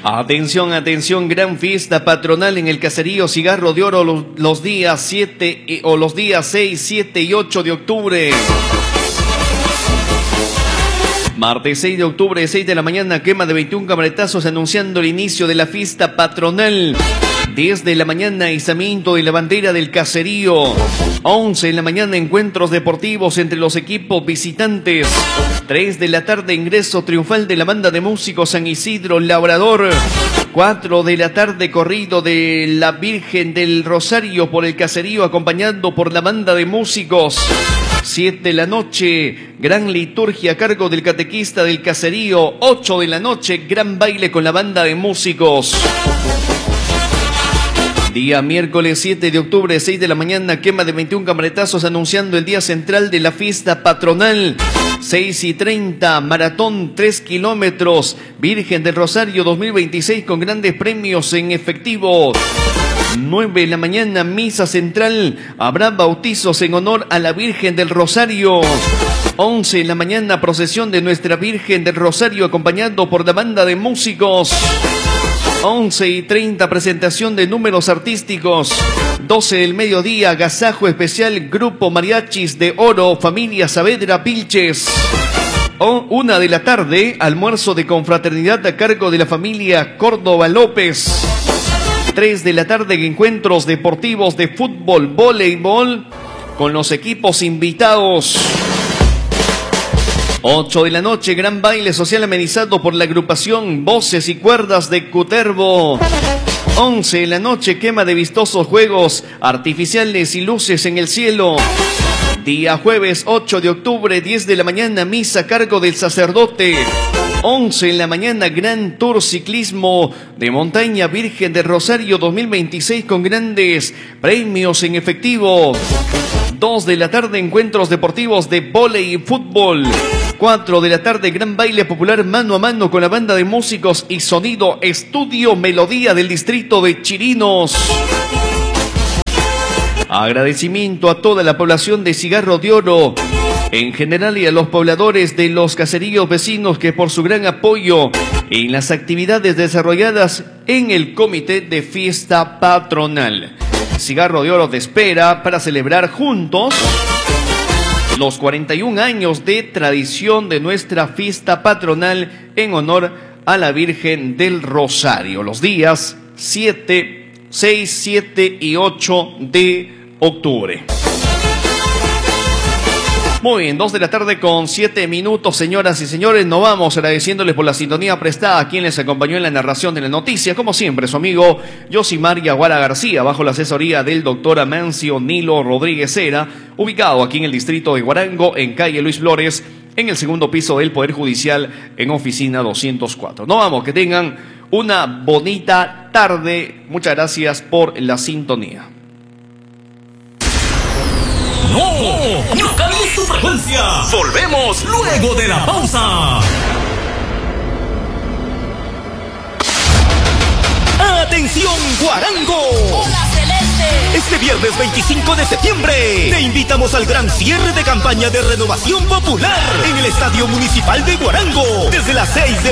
Atención, atención, gran fiesta patronal en el caserío Cigarro de Oro los días 6, 7 y 8 de octubre. Martes 6 de octubre, 6 de la mañana, quema de 21 camaretazos anunciando el inicio de la fiesta patronal. 10 de la mañana, izamiento de la bandera del caserío. 11 de la mañana, encuentros deportivos entre los equipos visitantes. 3 de la tarde, ingreso triunfal de la banda de músicos San Isidro Labrador. 4 de la tarde, corrido de la Virgen del Rosario por el caserío acompañando por la banda de músicos. 7 de la noche, gran liturgia a cargo del catequista del caserío. 8 de la noche, gran baile con la banda de músicos. Día miércoles 7 de octubre, 6 de la mañana, quema de 21 camaretazos anunciando el día central de la fiesta patronal. 6:30, maratón 3 kilómetros, Virgen del Rosario 2026 con grandes premios en efectivo. 9 de la mañana, misa central, habrá bautizos en honor a la Virgen del Rosario. 11 de la mañana, procesión de Nuestra Virgen del Rosario acompañando por la banda de músicos. 11:30, presentación de números artísticos. 12 del mediodía, agasajo especial, Grupo Mariachis de Oro, Familia Saavedra Vilches. 1 de la tarde, almuerzo de confraternidad a cargo de la familia Córdoba López. 3 de la tarde, encuentros deportivos de fútbol, voleibol, con los equipos invitados. 8 de la noche, gran baile social amenizado por la agrupación Voces y Cuerdas de Cutervo. 11 de la noche, quema de vistosos juegos artificiales y luces en el cielo. Día jueves 8 de octubre, 10 de la mañana, misa a cargo del sacerdote. 11 de la mañana, gran tour ciclismo de montaña Virgen del Rosario 2026 con grandes premios en efectivo. 2 de la tarde, encuentros deportivos de vóley y fútbol. 4 de la tarde, gran baile popular mano a mano con la banda de músicos y sonido Estudio Melodía del distrito de Chirinos. Agradecimiento a toda la población de Cigarro de Oro en general y a los pobladores de los caseríos vecinos que por su gran apoyo en las actividades desarrolladas en el comité de fiesta patronal. Cigarro de Oro te espera para celebrar juntos los 41 años de tradición de nuestra fiesta patronal en honor a la Virgen del Rosario, los días 6, 7 y 8 de octubre. Muy bien, 2 de la tarde con 7 minutos, señoras y señores. Nos vamos agradeciéndoles por la sintonía prestada a quien les acompañó en la narración de la noticia. Como siempre, su amigo Yosimar Yaguara García, bajo la asesoría del doctor Amancio Nilo Rodríguez Cera, ubicado aquí en el distrito de Guarango, en calle Luis Flores, en el segundo piso del Poder Judicial, en oficina 204. Nos vamos, que tengan una bonita tarde. Muchas gracias por la sintonía. ¡No cambies tu frecuencia! Volvemos luego de la pausa. ¡Atención, Guarango! ¡Hola, Celeste! Este viernes 25 de septiembre te invitamos al gran cierre de campaña de renovación popular en el Estadio Municipal de Guarango desde las 6 de